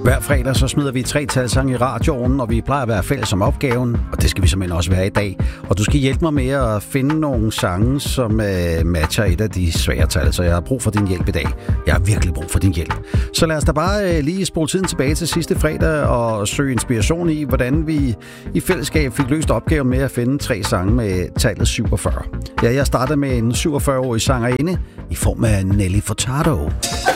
Hver fredag så smider vi 3 talsange i radioen, og vi plejer at være fælles om opgaven, og det skal vi simpelthen også være i dag. Og du skal hjælpe mig med at finde nogle sange, som matcher et af de svære tal, så jeg har brug for din hjælp i dag. Jeg har virkelig brug for din hjælp. Så lad os da bare lige spole tiden tilbage til sidste fredag og søge inspiration i, hvordan vi i fællesskab fik løst opgaven med at finde 3 sange med tallet 47. Ja, jeg startede med en 47-årig sangerinde i form af Nelly Furtado.